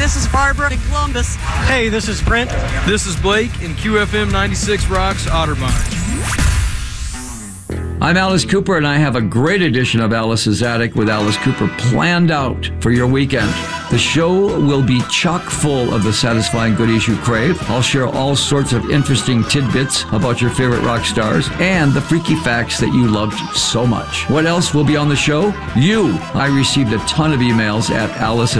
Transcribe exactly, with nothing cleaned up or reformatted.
this is Barbara in Columbus. Hey, this is Brent. This is Blake in Q F M ninety-six Rocks, Otterbein. I'm Alice Cooper, and I have a great edition of Alice's Attic with Alice Cooper planned out for your weekend. The show will be chock full of the satisfying goodies you crave. I'll share all sorts of interesting tidbits about your favorite rock stars and the freaky facts that you loved so much. What else will be on the show? You. I received a ton of emails at Alice